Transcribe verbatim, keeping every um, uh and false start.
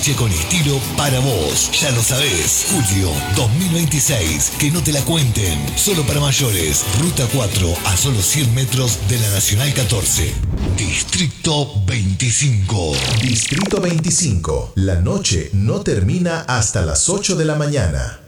experiencia con estilo para vos. Ya lo sabés, julio dos mil veintiséis. Que no te la cuenten. Solo para mayores. Ruta cuatro a solo cien metros de la Nacional catorce. Distrito veinticinco. Distrito veinticinco. La noche no termina hasta las ocho de la mañana.